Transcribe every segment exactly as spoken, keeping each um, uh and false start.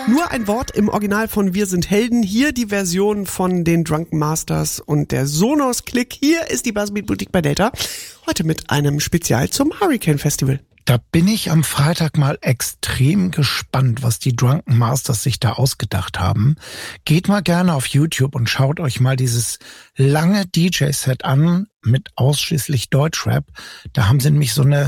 Nur ein Wort im Original von Wir sind Helden. Hier die Version von den Drunken Masters und der Sonos Click. Hier ist die Buzzbeat Boutique bei Delta. Heute mit einem Spezial zum Hurricane Festival. Da bin ich am Freitag mal extrem gespannt, was die Drunken Masters sich da ausgedacht haben. Geht mal gerne auf YouTube und schaut euch mal dieses lange D J-Set an mit ausschließlich Deutschrap. Da haben sie nämlich so eine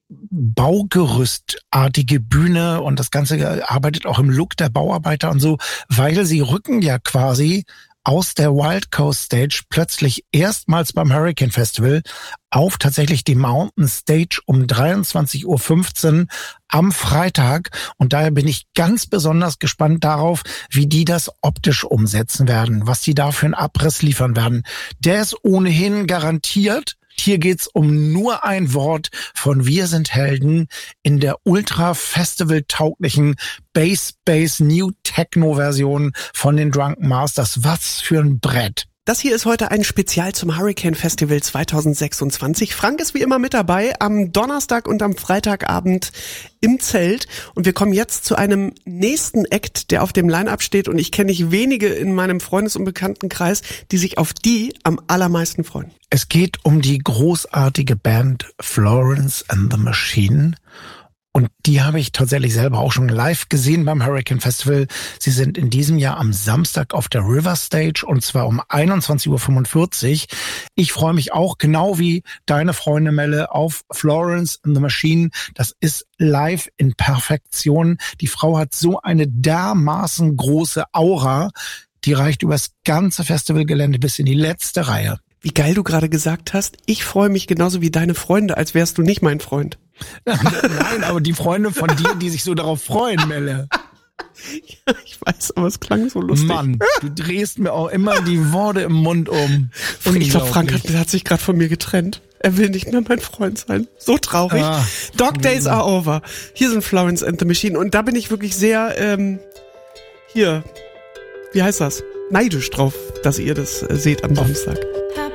Baugerüstartige Bühne und das Ganze arbeitet auch im Look der Bauarbeiter und so, weil sie rücken ja quasi aus der Wild Coast Stage plötzlich erstmals beim Hurricane Festival auf tatsächlich die Mountain Stage um dreiundzwanzig Uhr fünfzehn am Freitag. Und daher bin ich ganz besonders gespannt darauf, wie die das optisch umsetzen werden, was die da für einen Abriss liefern werden. Der ist ohnehin garantiert. Hier geht's um nur ein Wort von Wir sind Helden in der ultra-festival-tauglichen Bass-Bass-New-Techno-Version von den Drunken Masters. Was für ein Brett. Das hier ist heute ein Spezial zum Hurricane Festival zwanzig sechsundzwanzig. Frank ist wie immer mit dabei am Donnerstag und am Freitagabend im Zelt. Und wir kommen jetzt zu einem nächsten Act, der auf dem Line-Up steht. Und ich kenne nicht wenige in meinem Freundes- und Bekanntenkreis, die sich auf die am allermeisten freuen. Es geht um die großartige Band Florence and the Machine. Und die habe ich tatsächlich selber auch schon live gesehen beim Hurricane Festival. Sie sind in diesem Jahr am Samstag auf der River Stage und zwar um einundzwanzig Uhr fünfundvierzig. Ich freue mich auch, genau wie deine Freunde Melle, auf Florence and the Machine. Das ist live in Perfektion. Die Frau hat so eine dermaßen große Aura, die reicht übers ganze Festivalgelände bis in die letzte Reihe. Wie geil du gerade gesagt hast, ich freue mich genauso wie deine Freunde, als wärst du nicht mein Freund. Nein, aber die Freunde von dir, die sich so darauf freuen, Melle. Ja, ich weiß, aber es klang so lustig. Mann, du drehst mir auch immer die Worte im Mund um. Ich glaube, Frank hat, hat sich gerade von mir getrennt. Er will nicht mehr mein Freund sein. So traurig. Ah, Dog Days are over. Hier sind Florence and the Machine. Und da bin ich wirklich sehr, ähm, hier, wie heißt das? Neidisch drauf, dass ihr das äh, seht am Samstag.